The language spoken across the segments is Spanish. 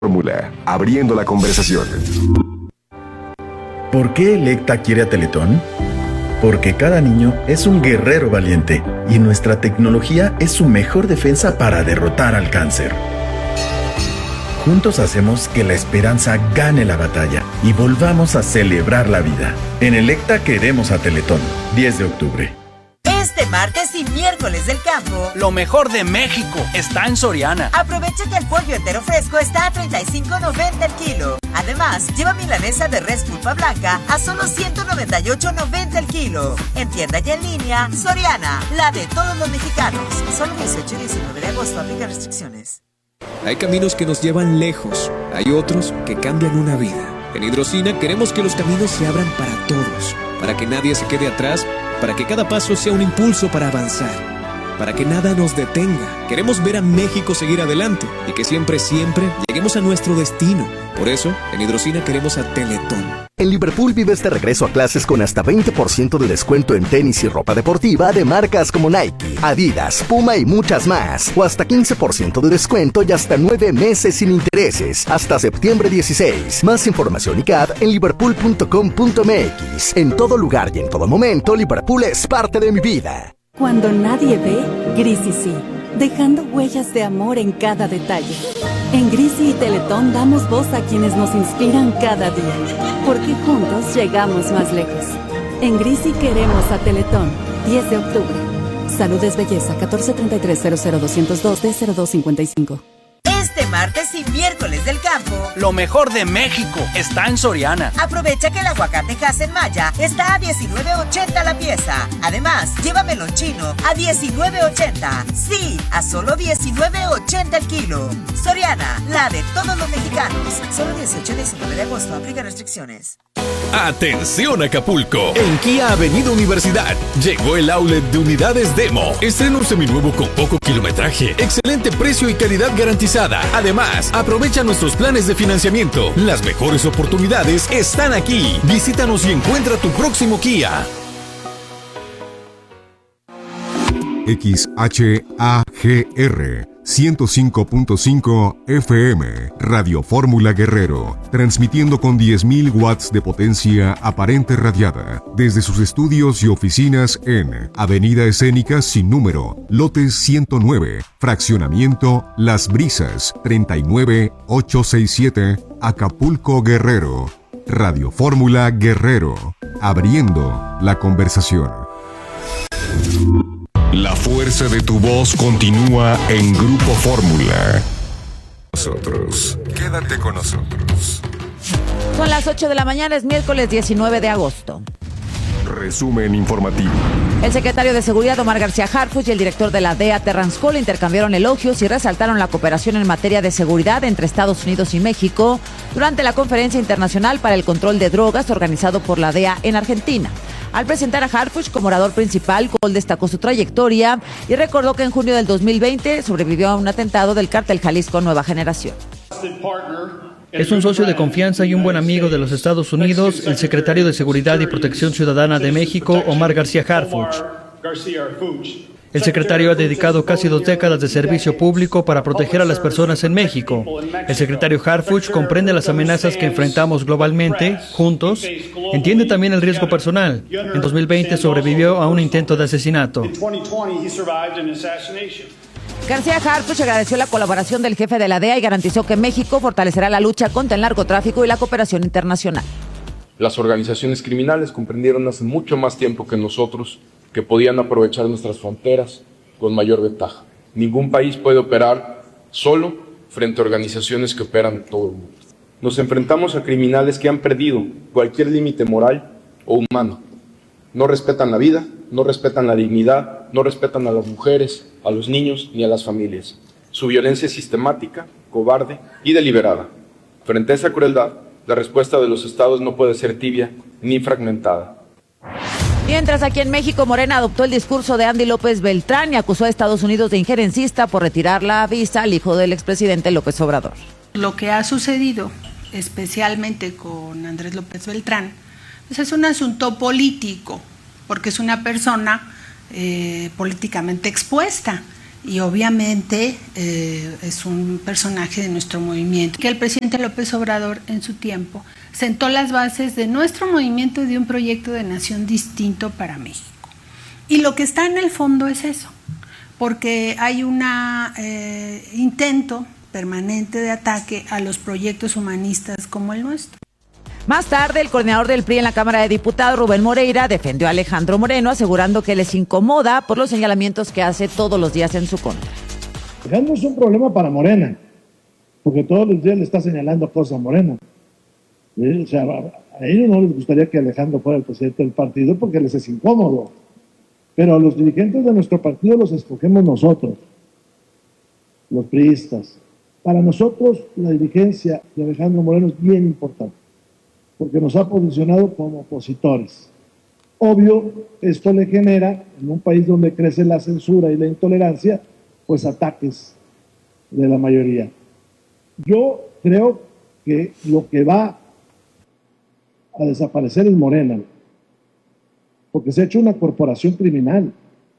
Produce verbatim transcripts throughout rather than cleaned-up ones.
Fórmula, abriendo la conversación. ¿Por qué Electa quiere a Teletón? Porque cada niño es un guerrero valiente y nuestra tecnología es su mejor defensa para derrotar al cáncer. Juntos hacemos que la esperanza gane la batalla y volvamos a celebrar la vida. En Electa queremos a Teletón. diez de octubre. Este martes y miércoles del campo, lo mejor de México está en Soriana. Aprovecha que el pollo entero fresco está a treinta y cinco noventa el kilo. Además, lleva milanesa de res pulpa blanca a solo ciento noventa y ocho noventa el kilo. En tienda y en línea, Soriana, la de todos los mexicanos. Solo dieciocho y diecinueve de agosto, aplica restricciones. Hay caminos que nos llevan lejos, hay otros que cambian una vida. En Hidrocina queremos que los caminos se abran para todos, para que nadie se quede atrás, para que cada paso sea un impulso para avanzar, para que nada nos detenga. Queremos ver a México seguir adelante y que siempre, siempre lleguemos a nuestro destino. Por eso, en Hidrocina queremos a Teletón. En Liverpool vives de regreso a clases con hasta veinte por ciento de descuento en tenis y ropa deportiva de marcas como Nike, Adidas, Puma y muchas más. O hasta quince por ciento de descuento y hasta nueve meses sin intereses. Hasta septiembre dieciséis. Más información y C A D en liverpool punto com punto m x. En todo lugar y en todo momento, Liverpool es parte de mi vida. Cuando nadie ve, Grisi sí, dejando huellas de amor en cada detalle. En Grisi y Teletón damos voz a quienes nos inspiran cada día, porque juntos llegamos más lejos. En Grisi queremos a Teletón, diez de octubre. Salud es belleza, catorce treinta y tres cero cero doscientos dos D cero dos cincuenta y cinco. Este martes y miércoles del campo, lo mejor de México está en Soriana. Aprovecha que el aguacate Hass Maya está a diecinueve ochenta la pieza. Además, lleva melón chino a diecinueve ochenta. Sí, a solo diecinueve ochenta el kilo. Soriana, la de todos los mexicanos. Solo dieciocho y diecinueve de agosto, aplica restricciones. ¡Atención Acapulco! En Kia Avenida Universidad llegó el outlet de unidades Demo. Estrena un seminuevo con poco kilometraje, excelente precio y calidad garantizada. Además, aprovecha nuestros planes de financiamiento. Las mejores oportunidades están aquí. Visítanos y encuentra tu próximo Kia. X H A G R ciento cinco punto cinco F M, Radio Fórmula Guerrero, transmitiendo con diez mil watts de potencia aparente radiada, desde sus estudios y oficinas en Avenida Escénica sin número, lote ciento nueve, fraccionamiento Las Brisas, treinta y nueve ochocientos sesenta y siete, Acapulco, Guerrero. Radio Fórmula Guerrero, abriendo la conversación. La fuerza de tu voz continúa en Grupo Fórmula. Nosotros, quédate con nosotros. Son las ocho de la mañana, es miércoles diecinueve de agosto. Resumen informativo. El secretario de Seguridad, Omar García Harfuch, y el director de la D E A, Terrance Cole, intercambiaron elogios y resaltaron la cooperación en materia de seguridad entre Estados Unidos y México durante la Conferencia Internacional para el Control de Drogas organizado por la D E A en Argentina. Al presentar a Harfuch como orador principal, Cole destacó su trayectoria y recordó que en junio del dos mil veinte sobrevivió a un atentado del cártel Jalisco Nueva Generación. Es un socio de confianza y un buen amigo de los Estados Unidos, el secretario de Seguridad y Protección Ciudadana de México, Omar García Harfuch. El secretario ha dedicado casi dos décadas de servicio público para proteger a las personas en México. El secretario Harfuch comprende las amenazas que enfrentamos globalmente, juntos. Entiende también el riesgo personal. En dos mil veinte sobrevivió a un intento de asesinato. García Harfuch agradeció la colaboración del jefe de la D E A y garantizó que México fortalecerá la lucha contra el narcotráfico y la cooperación internacional. Las organizaciones criminales comprendieron hace mucho más tiempo que nosotros que podían aprovechar nuestras fronteras con mayor ventaja. Ningún país puede operar solo frente a organizaciones que operan en todo el mundo. Nos enfrentamos a criminales que han perdido cualquier límite moral o humano. No respetan la vida, no respetan la dignidad, no respetan a las mujeres, a los niños ni a las familias. Su violencia es sistemática, cobarde y deliberada. Frente a esa crueldad, la respuesta de los estados no puede ser tibia ni fragmentada. Mientras aquí en México, Morena adoptó el discurso de Andy López Beltrán y acusó a Estados Unidos de injerencista por retirar la visa al hijo del expresidente López Obrador. Lo que ha sucedido, especialmente con Andrés López Beltrán, pues es un asunto político, porque es una persona eh, políticamente expuesta y obviamente eh, es un personaje de nuestro movimiento, que el presidente López Obrador en su tiempo sentó las bases de nuestro movimiento y de un proyecto de nación distinto para México. Y lo que está en el fondo es eso, porque hay un eh, intento permanente de ataque a los proyectos humanistas como el nuestro. Más tarde, el coordinador del P R I en la Cámara de Diputados, Rubén Moreira, defendió a Alejandro Moreno, asegurando que les incomoda por los señalamientos que hace todos los días en su contra. Alejandro es un problema para Morena, porque todos los días le está señalando cosas a Morena. O sea, a ellos no les gustaría que Alejandro fuera el presidente del partido porque les es incómodo. Pero a los dirigentes de nuestro partido los escogemos nosotros, los priistas. Para nosotros, la dirigencia de Alejandro Moreno es bien importante, porque nos ha posicionado como opositores. Obvio, esto le genera, en un país donde crece la censura y la intolerancia, pues ataques de la mayoría. Yo creo que lo que va a desaparecer es Morena, porque se ha hecho una corporación criminal.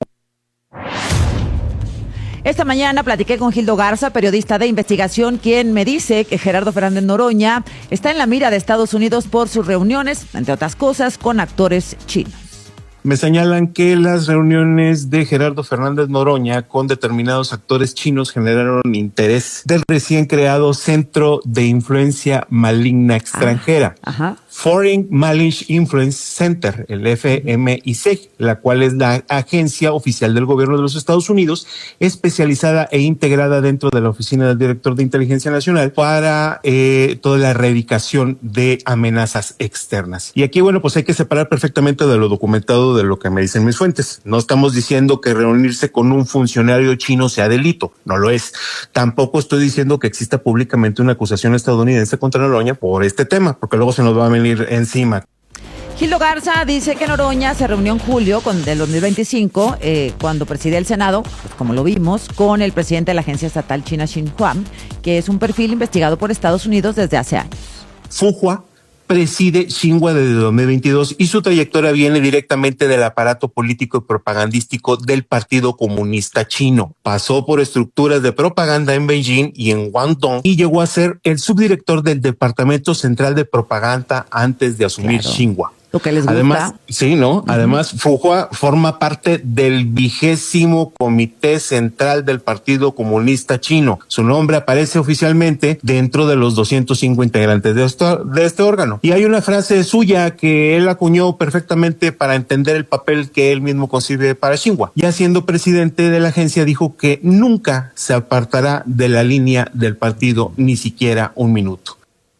Esta mañana platiqué con Gildo Garza, periodista de investigación, quien me dice que Gerardo Fernández Noroña está en la mira de Estados Unidos por sus reuniones, entre otras cosas, con actores chinos. Me señalan que las reuniones de Gerardo Fernández Noroña con determinados actores chinos generaron interés del recién creado Centro de Influencia Maligna Extranjera. Ah, ajá. Foreign Malice Influence Center, el F M I C, la cual es la agencia oficial del gobierno de los Estados Unidos, especializada e integrada dentro de la oficina del director de Inteligencia Nacional para eh, toda la erradicación de amenazas externas. Y aquí, bueno, pues hay que separar perfectamente de lo documentado de lo que me dicen mis fuentes. No estamos diciendo que reunirse con un funcionario chino sea delito, no lo es. Tampoco estoy diciendo que exista públicamente una acusación estadounidense contra Noroña por este tema, porque luego se nos va a venir encima. Gildo Garza dice que Noroña se reunió en julio con, del dos mil veinticinco, eh, cuando preside el Senado, pues como lo vimos, con el presidente de la agencia estatal china Xinhua, que es un perfil investigado por Estados Unidos desde hace años. Fuhua preside Xinhua desde dos mil veintidós y su trayectoria viene directamente del aparato político y propagandístico del Partido Comunista Chino. Pasó por estructuras de propaganda en Beijing y en Guangdong y llegó a ser el subdirector del Departamento Central de Propaganda antes de asumir Claro. Xinhua. Lo que les gusta. Además, sí, ¿no? Uh-huh. Además, Fuhua forma parte del vigésimo Comité Central del Partido Comunista Chino. Su nombre aparece oficialmente dentro de los doscientos cinco integrantes de, esto, de este órgano. Y hay una frase suya que él acuñó perfectamente para entender el papel que él mismo concibe para Xinhua. Ya siendo presidente de la agencia, dijo que nunca se apartará de la línea del partido, ni siquiera un minuto.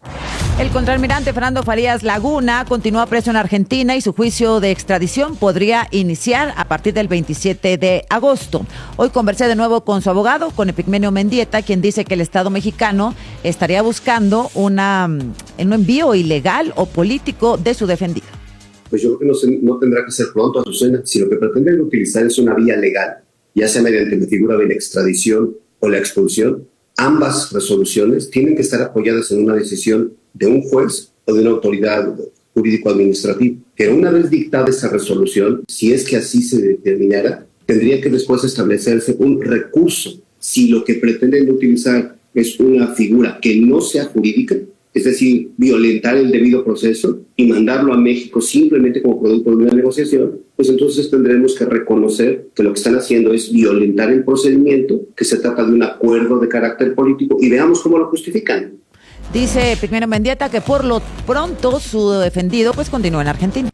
El contraalmirante Fernando Farías Laguna continúa preso en Argentina y su juicio de extradición podría iniciar a partir del veintisiete de agosto. Hoy conversé de nuevo con su abogado, con Epigmenio Mendieta, quien dice que el Estado mexicano estaría buscando una, un envío ilegal o político de su defendido. Pues yo creo que no, se, no tendrá que ser pronto, Azucena. Si lo que pretenden utilizar es una vía legal, ya sea mediante la figura de la extradición o la expulsión, ambas resoluciones tienen que estar apoyadas en una decisión de un juez o de una autoridad jurídico-administrativa. Que una vez dictada esa resolución, si es que así se determinara, tendría que después establecerse un recurso. Si lo que pretenden utilizar es una figura que no sea jurídica, es decir, violentar el debido proceso y mandarlo a México simplemente como producto de una negociación, pues entonces tendremos que reconocer que lo que están haciendo es violentar el procedimiento, que se trata de un acuerdo de carácter político, y veamos cómo lo justifican. Dice Epigmenio Mendieta que por lo pronto su defendido pues continúa en Argentina.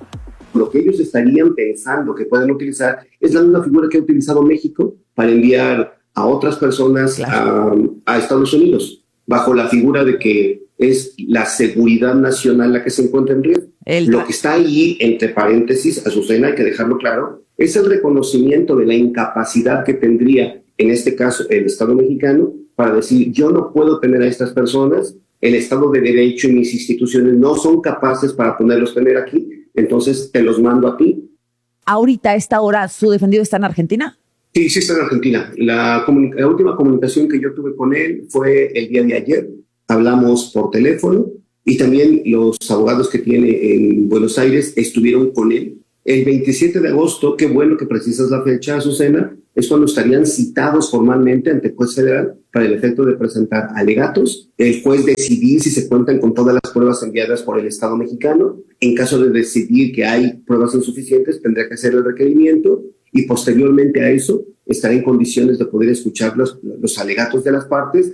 Lo que ellos estarían pensando que pueden utilizar es la misma figura que ha utilizado México para enviar a otras personas claro. a, a Estados Unidos, bajo la figura de que es la seguridad nacional la que se encuentra en riesgo. El... Lo que está ahí, entre paréntesis, Azucena, hay que dejarlo claro, es el reconocimiento de la incapacidad que tendría, en este caso, el Estado mexicano, para decir, yo no puedo tener a estas personas, el Estado de Derecho y mis instituciones no son capaces para poderlos tener aquí, entonces te los mando a ti. ¿Ahorita, a esta hora, su defendido está en Argentina? Sí, sí está en Argentina. La, la última comunicación que yo tuve con él fue el día de ayer. Hablamos por teléfono y también los abogados que tiene en Buenos Aires estuvieron con él. El veintisiete de agosto, qué bueno que precisas la fecha, Azucena, es cuando estarían citados formalmente ante el juez federal para el efecto de presentar alegatos, el juez decidir si se cuentan con todas las pruebas enviadas por el Estado mexicano. En caso de decidir que hay pruebas insuficientes, tendrá que hacer el requerimiento y posteriormente a eso estará en condiciones de poder escuchar los, los alegatos de las partes.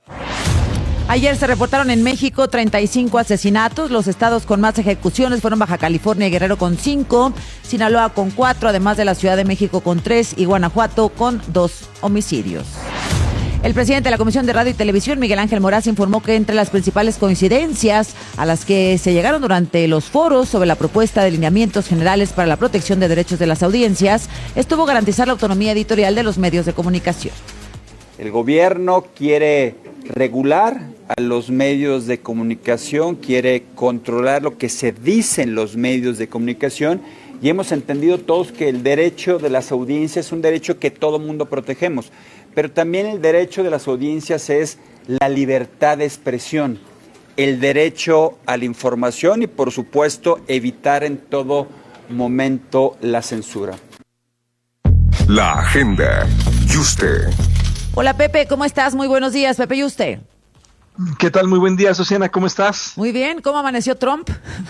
Ayer se reportaron en México treinta y cinco asesinatos. Los estados con más ejecuciones fueron Baja California y Guerrero con cinco, Sinaloa con cuatro, además de la Ciudad de México con tres y Guanajuato con dos homicidios. El presidente de la Comisión de Radio y Televisión, Miguel Ángel Moraz, informó que entre las principales coincidencias a las que se llegaron durante los foros sobre la propuesta de lineamientos generales para la protección de derechos de las audiencias estuvo garantizar la autonomía editorial de los medios de comunicación. El gobierno quiere regular a los medios de comunicación, quiere controlar lo que se dice en los medios de comunicación y hemos entendido todos que el derecho de las audiencias es un derecho que todo mundo protegemos, pero también el derecho de las audiencias es la libertad de expresión, el derecho a la información y, por supuesto, evitar en todo momento la censura. La agenda. Yuste. Hola Pepe, ¿cómo estás? Muy buenos días, Pepe Yuste. ¿Qué tal? Muy buen día, Azucena, ¿cómo estás? Muy bien, ¿cómo amaneció Trump?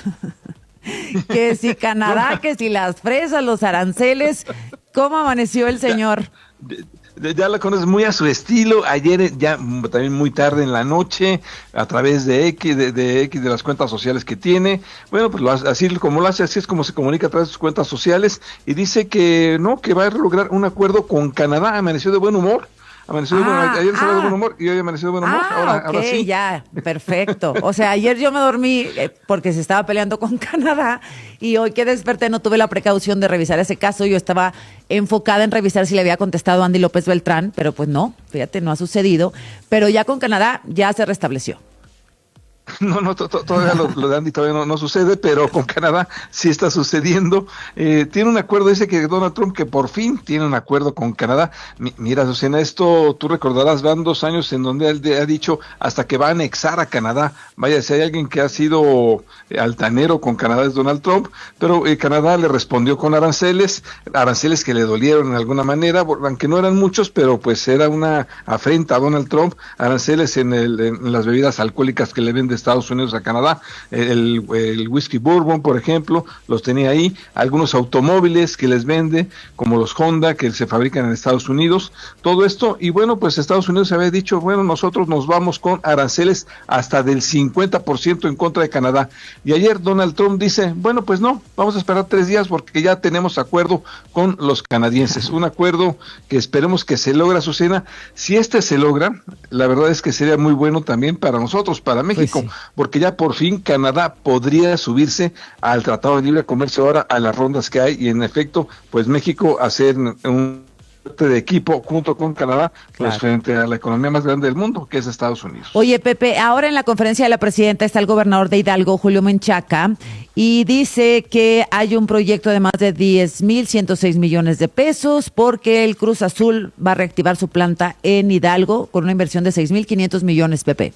Que si Canadá, que si las fresas, los aranceles, ¿cómo amaneció el señor? Ya, ya lo conoces muy a su estilo. Ayer ya también muy tarde en la noche, a través de X, de, de X, de las cuentas sociales que tiene. Bueno, pues lo hace, así como lo hace, así es como se comunica a través de sus cuentas sociales y dice que no, que va a lograr un acuerdo con Canadá. Amaneció de buen humor. Amaneció ah, de buen, ayer estaba ah, de buen humor y hoy amaneció de buen humor. Ah, ahora, ok, ahora sí. Ya, perfecto. O sea, ayer yo me dormí eh, porque se estaba peleando con Canadá y hoy que desperté no tuve la precaución de revisar ese caso. Yo estaba enfocada en revisar si le había contestado Andy López Beltrán, pero pues no, fíjate, no ha sucedido. Pero ya con Canadá ya se restableció. No, no, to, to, todavía lo, lo de Andy todavía no, no sucede, pero con Canadá sí está sucediendo. Eh, tiene un acuerdo, dice que Donald Trump, que por fin tiene un acuerdo con Canadá. Mi, mira, Susana, esto tú recordarás, van dos años en donde él ha dicho hasta que va a anexar a Canadá. Vaya, si hay alguien que ha sido altanero con Canadá es Donald Trump, pero eh, Canadá le respondió con aranceles, aranceles que le dolieron de alguna manera, aunque no eran muchos, pero pues era una afrenta a Donald Trump, aranceles en, el, en las bebidas alcohólicas que le vende Estados Unidos a Canadá, el, el whisky bourbon, por ejemplo, los tenía ahí, algunos automóviles que les vende, como los Honda, que se fabrican en Estados Unidos, todo esto, y bueno, pues Estados Unidos había dicho, bueno, nosotros nos vamos con aranceles hasta del cincuenta por ciento en contra de Canadá, y ayer Donald Trump dice, bueno, pues no, vamos a esperar tres días porque ya tenemos acuerdo con los canadienses, un acuerdo que esperemos que se logra, Azucena. Si este se logra, la verdad es que sería muy bueno también para nosotros, para México, pues sí, porque ya por fin Canadá podría subirse al Tratado de Libre Comercio ahora a las rondas que hay y en efecto, pues México hacer un de equipo junto con Canadá, claro, pues frente a la economía más grande del mundo, que es Estados Unidos. Oye, Pepe, ahora en la conferencia de la presidenta está el gobernador de Hidalgo, Julio Menchaca, y dice que hay un proyecto de más de diez mil ciento seis millones de pesos porque el Cruz Azul va a reactivar su planta en Hidalgo con una inversión de seis mil quinientos millones, Pepe.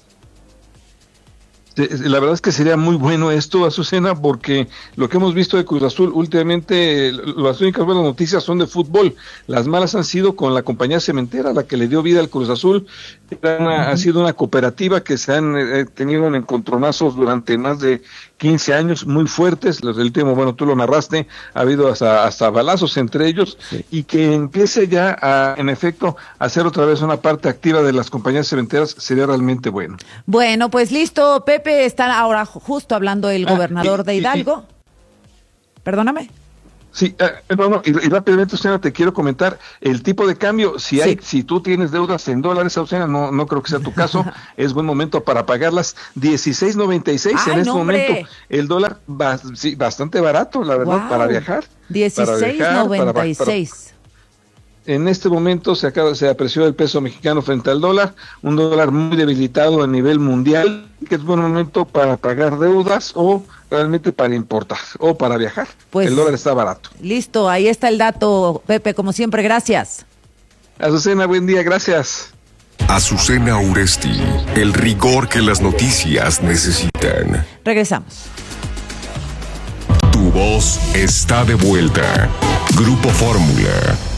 La verdad es que sería muy bueno esto, Azucena, porque lo que hemos visto de Cruz Azul últimamente, las únicas buenas noticias son de fútbol. Las malas han sido con la compañía cementera, la que le dio vida al Cruz Azul. Una, ha sido una cooperativa que se han eh, tenido en encontronazos durante más de quince años muy fuertes. Los del último, bueno, tú lo narraste, ha habido hasta, hasta balazos entre ellos, sí, y que empiece ya a, en efecto, a hacer otra vez una parte activa de las compañías cementeras sería realmente bueno. Bueno, pues listo, Pepe. Está ahora justo hablando el gobernador ah, y, de Hidalgo. Y, y, Perdóname. Sí, eh, no, no, y, y rápidamente, Azucena, te quiero comentar el tipo de cambio. Si hay, sí, si tú tienes deudas en dólares, Azucena, no, no creo que sea tu caso, es buen momento para pagarlas. dieciséis noventa y seis en este no, momento. El dólar, va, sí, bastante barato, la verdad, wow, para viajar. dieciséis noventa y seis. En este momento se acaba, se apreció el peso mexicano frente al dólar, un dólar muy debilitado a nivel mundial, que es buen momento para pagar deudas o realmente para importar o para viajar. Pues, el dólar está barato. Listo, ahí está el dato, Pepe, como siempre, gracias. Azucena, buen día, gracias. Azucena Uresti, el rigor que las noticias necesitan. Regresamos. Tu voz está de vuelta. Grupo Fórmula.